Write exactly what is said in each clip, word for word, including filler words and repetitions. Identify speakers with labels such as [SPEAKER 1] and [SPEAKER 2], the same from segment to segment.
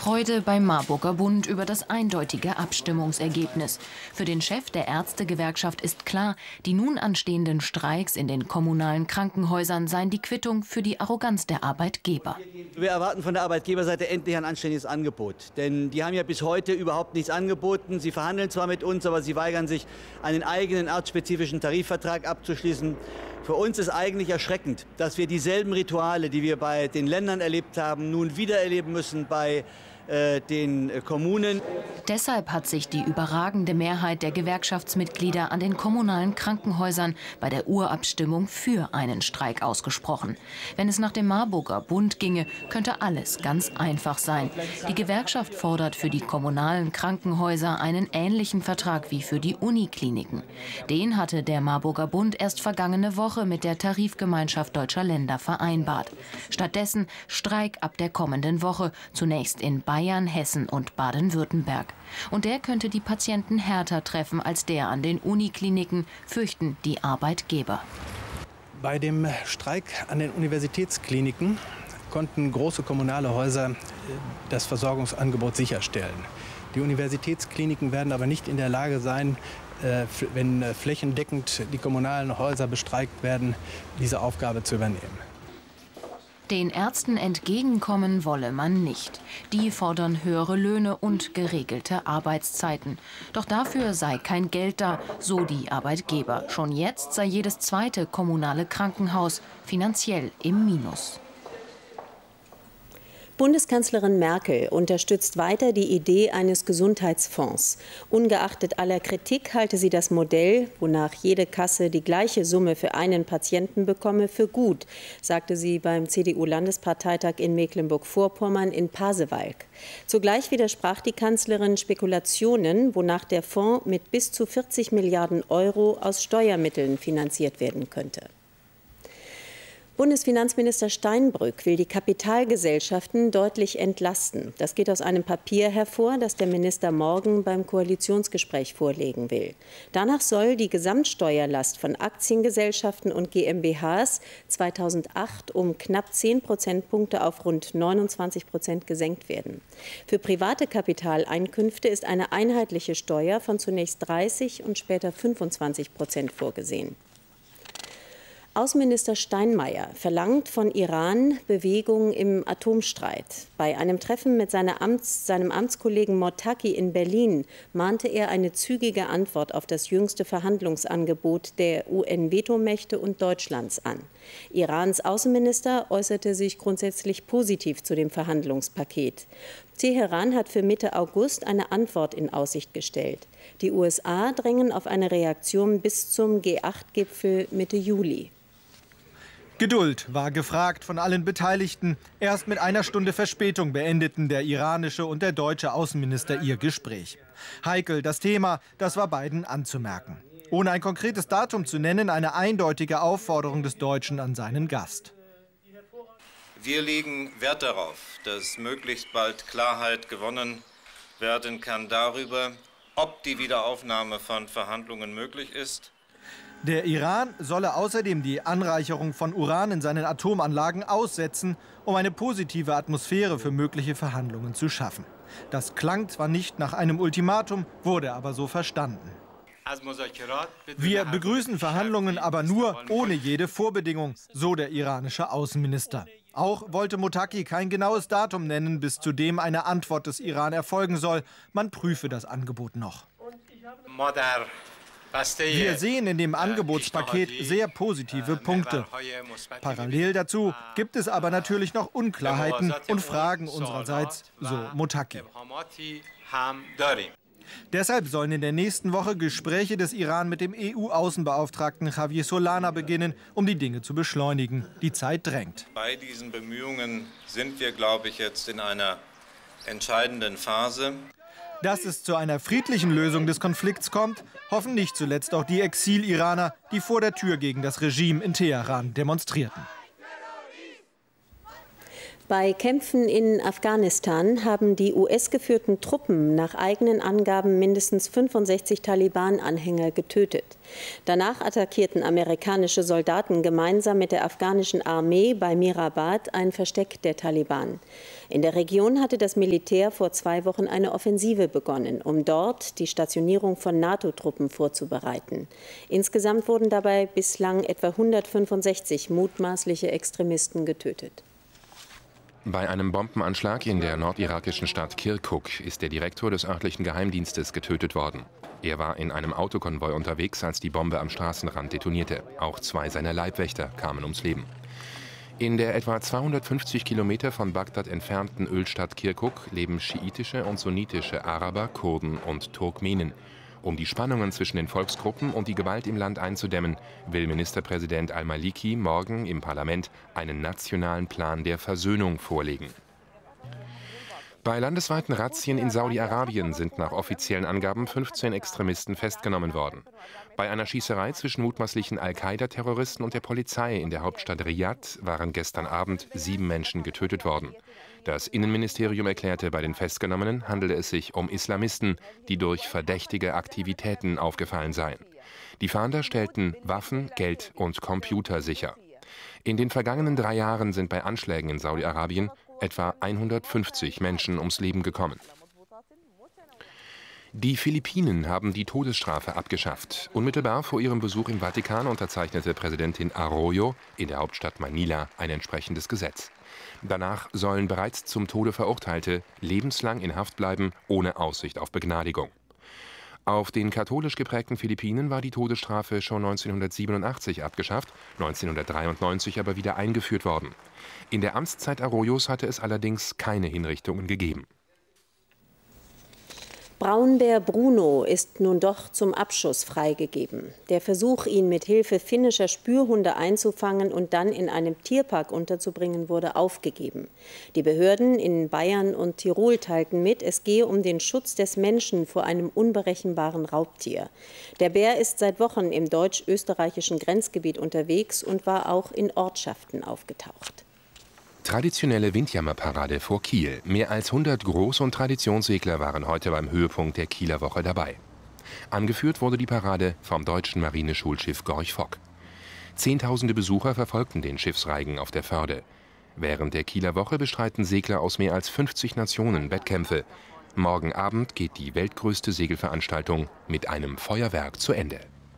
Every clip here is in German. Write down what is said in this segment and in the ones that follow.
[SPEAKER 1] Freude beim Marburger Bund über das eindeutige Abstimmungsergebnis. Für den Chef der Ärztegewerkschaft ist klar, die nun anstehenden Streiks in den kommunalen Krankenhäusern seien die Quittung für die Arroganz der Arbeitgeber.
[SPEAKER 2] Wir erwarten von der Arbeitgeberseite endlich ein anständiges Angebot. Denn die haben ja bis heute überhaupt nichts angeboten. Sie verhandeln zwar mit uns, aber sie weigern sich, einen eigenen arztspezifischen Tarifvertrag abzuschließen. Für uns ist eigentlich erschreckend, dass wir dieselben Rituale, die wir bei den Ländern erlebt haben, nun wieder erleben müssen bei äh, den äh, Kommunen.
[SPEAKER 1] Deshalb hat sich die überragende Mehrheit der Gewerkschaftsmitglieder an den kommunalen Krankenhäusern bei der Urabstimmung für einen Streik ausgesprochen. Wenn es nach dem Marburger Bund ginge, könnte alles ganz einfach sein. Die Gewerkschaft fordert für die kommunalen Krankenhäuser einen ähnlichen Vertrag wie für die Unikliniken. Den hatte der Marburger Bund erst vergangene Woche mit der Tarifgemeinschaft Deutscher Länder vereinbart. Stattdessen Streik ab der kommenden Woche, zunächst in Bayern, Hessen und Baden-Württemberg. Und der könnte die Patienten härter treffen als der an den Unikliniken, fürchten die Arbeitgeber.
[SPEAKER 3] Bei dem Streik an den Universitätskliniken konnten große kommunale Häuser das Versorgungsangebot sicherstellen. Die Universitätskliniken werden aber nicht in der Lage sein, wenn flächendeckend die kommunalen Häuser bestreikt werden, diese Aufgabe zu übernehmen.
[SPEAKER 1] Den Ärzten entgegenkommen wolle man nicht. Die fordern höhere Löhne und geregelte Arbeitszeiten. Doch dafür sei kein Geld da, so die Arbeitgeber. Schon jetzt sei jedes zweite kommunale Krankenhaus finanziell im Minus.
[SPEAKER 4] Bundeskanzlerin Merkel unterstützt weiter die Idee eines Gesundheitsfonds. Ungeachtet aller Kritik halte sie das Modell, wonach jede Kasse die gleiche Summe für einen Patienten bekomme, für gut, sagte sie beim C D U-Landesparteitag in Mecklenburg-Vorpommern in Pasewalk. Zugleich widersprach die Kanzlerin Spekulationen, wonach der Fonds mit bis zu vierzig Milliarden Euro aus Steuermitteln finanziert werden könnte. Bundesfinanzminister Steinbrück will die Kapitalgesellschaften deutlich entlasten. Das geht aus einem Papier hervor, das der Minister morgen beim Koalitionsgespräch vorlegen will. Danach soll die Gesamtsteuerlast von Aktiengesellschaften und GmbHs zweitausendacht um knapp zehn Prozentpunkte auf rund neunundzwanzig Prozent gesenkt werden. Für private Kapitaleinkünfte ist eine einheitliche Steuer von zunächst dreißig und später fünfundzwanzig Prozent vorgesehen. Außenminister Steinmeier verlangt von Iran Bewegung im Atomstreit. Bei einem Treffen mit seiner Amts-, seinem Amtskollegen Mottaki in Berlin mahnte er eine zügige Antwort auf das jüngste Verhandlungsangebot der U N-Vetomächte und Deutschlands an. Irans Außenminister äußerte sich grundsätzlich positiv zu dem Verhandlungspaket. Teheran hat für Mitte August eine Antwort in Aussicht gestellt. Die U S A drängen auf eine Reaktion bis zum G acht Gipfel Mitte Juli.
[SPEAKER 5] Geduld war gefragt von allen Beteiligten. Erst mit einer Stunde Verspätung beendeten der iranische und der deutsche Außenminister ihr Gespräch. Heikel das Thema, das war beiden anzumerken. Ohne ein konkretes Datum zu nennen, eine eindeutige Aufforderung des Deutschen an seinen Gast.
[SPEAKER 6] Wir legen Wert darauf, dass möglichst bald Klarheit gewonnen werden kann darüber, ob die Wiederaufnahme von Verhandlungen möglich ist.
[SPEAKER 5] Der Iran solle außerdem die Anreicherung von Uran in seinen Atomanlagen aussetzen, um eine positive Atmosphäre für mögliche Verhandlungen zu schaffen. Das klang zwar nicht nach einem Ultimatum, wurde aber so verstanden. Wir begrüßen Verhandlungen aber nur ohne jede Vorbedingung, so der iranische Außenminister. Auch wollte Mottaki kein genaues Datum nennen, bis zu dem eine Antwort des Iran erfolgen soll. Man prüfe das Angebot noch. Wir sehen in dem Angebotspaket sehr positive Punkte. Parallel dazu gibt es aber natürlich noch Unklarheiten und Fragen unsererseits, so Mottaki. Deshalb sollen in der nächsten Woche Gespräche des Iran mit dem E U-Außenbeauftragten Javier Solana beginnen, um die Dinge zu beschleunigen. Die Zeit drängt.
[SPEAKER 6] Bei diesen Bemühungen sind wir, glaube ich, jetzt in einer entscheidenden Phase.
[SPEAKER 5] Dass es zu einer friedlichen Lösung des Konflikts kommt, hoffen nicht zuletzt auch die Exil-Iraner, die vor der Tür gegen das Regime in Teheran demonstrierten.
[SPEAKER 4] Bei Kämpfen in Afghanistan haben die U S-geführten Truppen nach eigenen Angaben mindestens fünfundsechzig Taliban-Anhänger getötet. Danach attackierten amerikanische Soldaten gemeinsam mit der afghanischen Armee bei Mirabad ein Versteck der Taliban. In der Region hatte das Militär vor zwei Wochen eine Offensive begonnen, um dort die Stationierung von NATO-Truppen vorzubereiten. Insgesamt wurden dabei bislang etwa hundertfünfundsechzig mutmaßliche Extremisten getötet.
[SPEAKER 7] Bei einem Bombenanschlag in der nordirakischen Stadt Kirkuk ist der Direktor des örtlichen Geheimdienstes getötet worden. Er war in einem Autokonvoi unterwegs, als die Bombe am Straßenrand detonierte. Auch zwei seiner Leibwächter kamen ums Leben. In der etwa zweihundertfünfzig Kilometer von Bagdad entfernten Ölstadt Kirkuk leben schiitische und sunnitische Araber, Kurden und Turkmenen. Um die Spannungen zwischen den Volksgruppen und die Gewalt im Land einzudämmen, will Ministerpräsident al-Maliki morgen im Parlament einen nationalen Plan der Versöhnung vorlegen. Bei landesweiten Razzien in Saudi-Arabien sind nach offiziellen Angaben fünfzehn Extremisten festgenommen worden. Bei einer Schießerei zwischen mutmaßlichen Al-Qaida-Terroristen und der Polizei in der Hauptstadt Riad waren gestern Abend sieben Menschen getötet worden. Das Innenministerium erklärte, bei den Festgenommenen handele es sich um Islamisten, die durch verdächtige Aktivitäten aufgefallen seien. Die Fahnder stellten Waffen, Geld und Computer sicher. In den vergangenen drei Jahren sind bei Anschlägen in Saudi-Arabien etwa hundertfünfzig Menschen ums Leben gekommen. Die Philippinen haben die Todesstrafe abgeschafft. Unmittelbar vor ihrem Besuch im Vatikan unterzeichnete Präsidentin Arroyo in der Hauptstadt Manila ein entsprechendes Gesetz. Danach sollen bereits zum Tode Verurteilte lebenslang in Haft bleiben, ohne Aussicht auf Begnadigung. Auf den katholisch geprägten Philippinen war die Todesstrafe schon neunzehnhundertsiebenundachtzig abgeschafft, neunzehnhundertdreiundneunzig aber wieder eingeführt worden. In der Amtszeit Arroyos hatte es allerdings keine Hinrichtungen gegeben.
[SPEAKER 4] Braunbär Bruno ist nun doch zum Abschuss freigegeben. Der Versuch, ihn mit Hilfe finnischer Spürhunde einzufangen und dann in einem Tierpark unterzubringen, wurde aufgegeben. Die Behörden in Bayern und Tirol teilten mit, es gehe um den Schutz des Menschen vor einem unberechenbaren Raubtier. Der Bär ist seit Wochen im deutsch-österreichischen Grenzgebiet unterwegs und war auch in Ortschaften aufgetaucht.
[SPEAKER 7] Traditionelle Windjammerparade vor Kiel. Mehr als hundert Groß- und Traditionssegler waren heute beim Höhepunkt der Kieler Woche dabei. Angeführt wurde die Parade vom deutschen Marineschulschiff Gorch Fock. Zehntausende Besucher verfolgten den Schiffsreigen auf der Förde. Während der Kieler Woche bestreiten Segler aus mehr als fünfzig Nationen Wettkämpfe. Morgen Abend geht die weltgrößte Segelveranstaltung mit einem Feuerwerk zu Ende.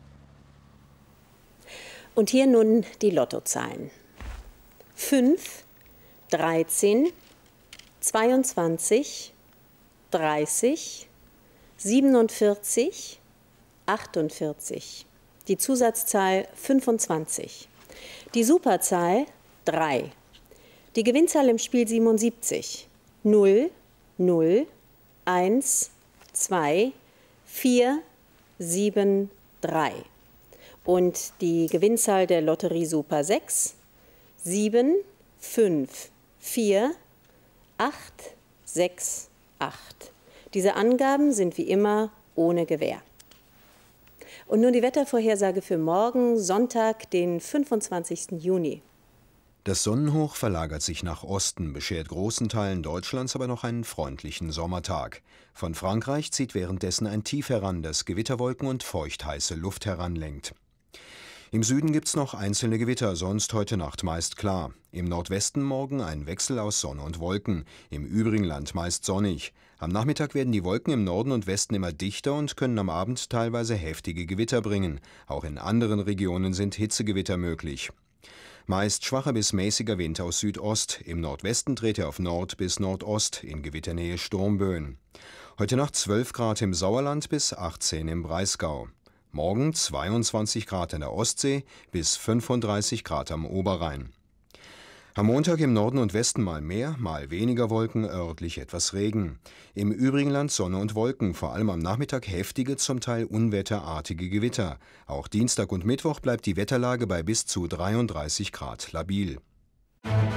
[SPEAKER 4] Und hier nun die Lottozahlen. fünf, dreizehn, zweiundzwanzig, dreißig, siebenundvierzig, achtundvierzig. Die Zusatzzahl fünfundzwanzig. Die Superzahl drei. Die Gewinnzahl im Spiel siebenundsiebzig. null, null, eins, zwei, vier, sieben, drei. Und die Gewinnzahl der Lotterie Super sechs. sieben, fünf, vier, acht, sechs, acht. Diese Angaben sind wie immer ohne Gewähr. Und nun die Wettervorhersage für morgen, Sonntag, den fünfundzwanzigsten Juni.
[SPEAKER 8] Das Sonnenhoch verlagert sich nach Osten, beschert großen Teilen Deutschlands aber noch einen freundlichen Sommertag. Von Frankreich zieht währenddessen ein Tief heran, das Gewitterwolken und feuchtheiße Luft heranlenkt. Im Süden gibt's noch einzelne Gewitter, sonst heute Nacht meist klar. Im Nordwesten morgen ein Wechsel aus Sonne und Wolken, im übrigen Land meist sonnig. Am Nachmittag werden die Wolken im Norden und Westen immer dichter und können am Abend teilweise heftige Gewitter bringen. Auch in anderen Regionen sind Hitzegewitter möglich. Meist schwacher bis mäßiger Wind aus Südost, im Nordwesten dreht er auf Nord bis Nordost, in Gewitternähe Sturmböen. Heute Nacht zwölf Grad im Sauerland bis achtzehn im Breisgau. Morgen zweiundzwanzig Grad an der Ostsee bis fünfunddreißig Grad am Oberrhein. Am Montag im Norden und Westen mal mehr, mal weniger Wolken, örtlich etwas Regen. Im übrigen Land Sonne und Wolken, vor allem am Nachmittag heftige, zum Teil unwetterartige Gewitter. Auch Dienstag und Mittwoch bleibt die Wetterlage bei bis zu dreiunddreißig Grad labil.